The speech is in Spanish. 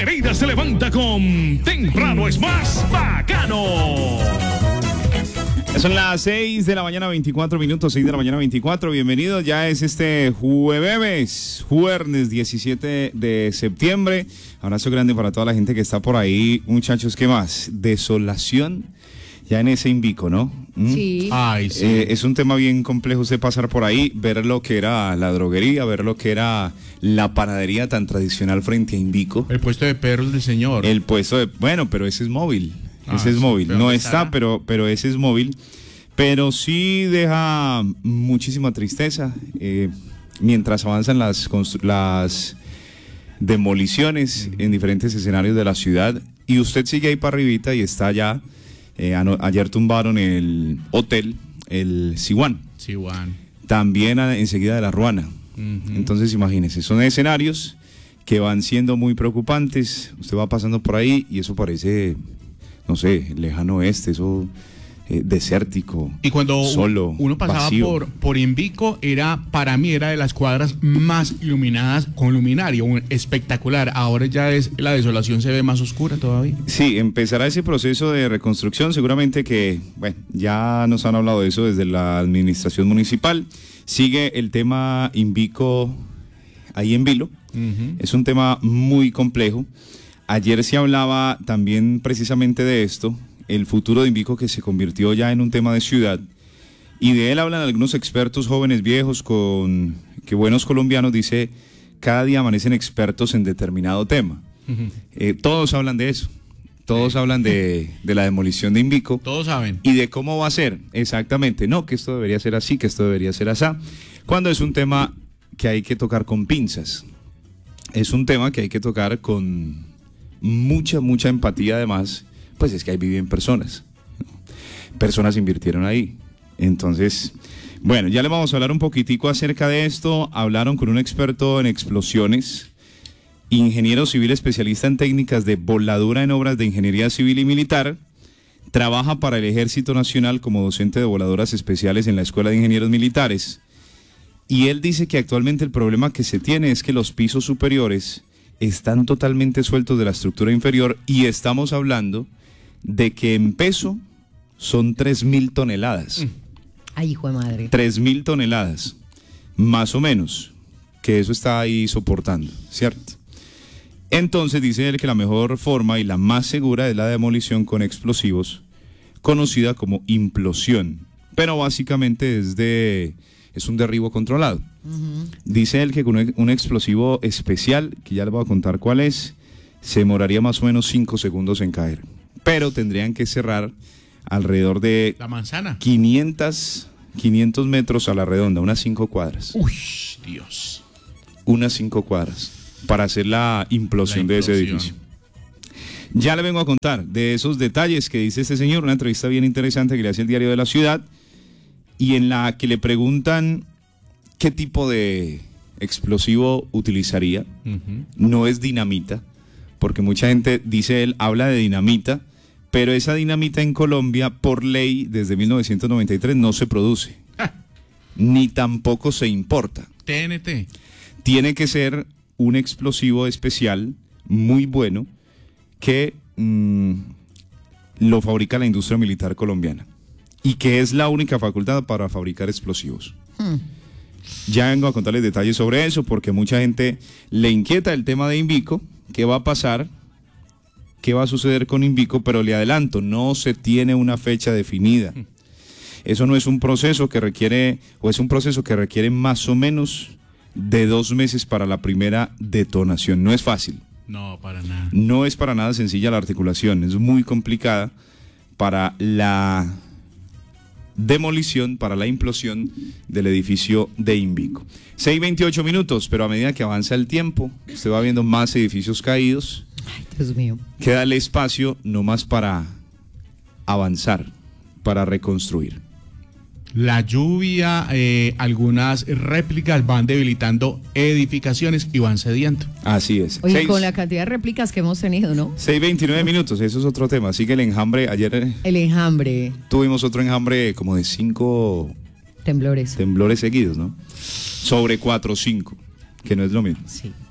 Pereira se levanta con Temprano es más bacano. Son las 6 de la mañana 24 minutos, 6 de la mañana 24. Bienvenidos, ya es este jueves 17 de septiembre. Abrazo grande para toda la gente que está por ahí. Muchachos, ¿qué más? Desolación ya en ese Invico, ¿no? Sí. Ay, sí. Es un tema bien complejo usted pasar por ahí, ver lo que era la droguería, ver lo que era la panadería tan tradicional frente a Invico. El puesto de perros del señor. El puesto de... Bueno, pero ese es móvil. Ese es sí, móvil. ¿pero No dónde está, estará? pero ese es móvil. Pero sí deja muchísima tristeza mientras avanzan las demoliciones en diferentes escenarios de la ciudad. Y usted sigue ahí para arribita y está ya... ayer tumbaron el hotel, el Siwan. Sí, Juan. También enseguida de la Ruana. Entonces imagínese, son escenarios que van siendo muy preocupantes. Usted va pasando por ahí y eso parece, no sé, lejano oeste, eso desértico. Y cuando solo, uno pasaba vacío. por Invico, para mí era de las cuadras más iluminadas con luminaria, espectacular. Ahora ya la desolación se ve más oscura todavía. Sí, empezará ese proceso de reconstrucción, seguramente que, bueno, ya nos han hablado de eso desde la administración municipal. Sigue el tema Invico ahí en Vilo. Es un tema muy complejo. Ayer se hablaba también precisamente de esto, el futuro de Invico, que se convirtió ya en un tema de ciudad, y de él hablan algunos expertos, jóvenes, viejos, que buenos colombianos, dice, cada día amanecen expertos en determinado tema. Todos hablan de eso, todos hablan de la demolición de Invico. Todos saben. Y de cómo va a ser, exactamente, no, que esto debería ser así, que esto debería ser así, cuando es un tema que hay que tocar con pinzas, es un tema que hay que tocar con mucha empatía. Además, pues es que ahí viven personas invirtieron ahí. Entonces, bueno, ya le vamos a hablar un poquitico acerca de esto. Hablaron con un experto en explosiones, ingeniero civil especialista en técnicas de voladura en obras de ingeniería civil y militar. Trabaja para el Ejército Nacional como docente de voladoras especiales en la Escuela de Ingenieros Militares. Y él dice que actualmente el problema que se tiene es que los pisos superiores están totalmente sueltos de la estructura inferior, y estamos hablando de que en peso son 3.000 toneladas. Ay, hijo de madre. 3.000 toneladas, más o menos, que eso está ahí soportando, ¿cierto? Entonces dice él que la mejor forma y la más segura es la demolición con explosivos, conocida como implosión, pero básicamente es un derribo controlado. Dice él que con un explosivo especial, que ya le voy a contar cuál es, se demoraría más o menos 5 segundos en caer, pero tendrían que cerrar alrededor de La manzana. 500 metros a la redonda, unas 5 cuadras. Uy, Dios. Unas 5 cuadras para hacer la implosión de ese edificio. Ya le vengo a contar de esos detalles que dice este señor, una entrevista bien interesante que le hace el Diario de la Ciudad, y en la que le preguntan qué tipo de explosivo utilizaría. No es dinamita, porque mucha gente, dice él, habla de dinamita, pero esa dinamita en Colombia, por ley, desde 1993 no se produce, ni tampoco se importa. TNT. Tiene que ser un explosivo especial, muy bueno, que lo fabrica la industria militar colombiana, y que es la única facultad para fabricar explosivos. Ya vengo a contarles detalles sobre eso, porque mucha gente le inquieta el tema de Invico, qué va a pasar, qué va a suceder con Invico, pero le adelanto, no se tiene una fecha definida. Eso no es un proceso que requiere, o es un proceso que requiere más o menos de 2 meses para la primera detonación. No es fácil. No, para nada. No es para nada sencilla la articulación, es muy complicada para la demolición, para la implosión del edificio de Invico. 6:28 minutos, pero a medida que avanza el tiempo, usted va viendo más edificios caídos. Ay, Dios mío. Queda el espacio nomás para avanzar, para reconstruir. La lluvia, algunas réplicas van debilitando edificaciones y van cediendo. Así es. Oye, con la cantidad de réplicas que hemos tenido, ¿no? 6:29 minutos, eso es otro tema. Sigue el enjambre. Ayer El enjambre, tuvimos otro enjambre como de 5 temblores. temblores seguidos, ¿no? Sobre 4 o 5, que no es lo mismo. Sí.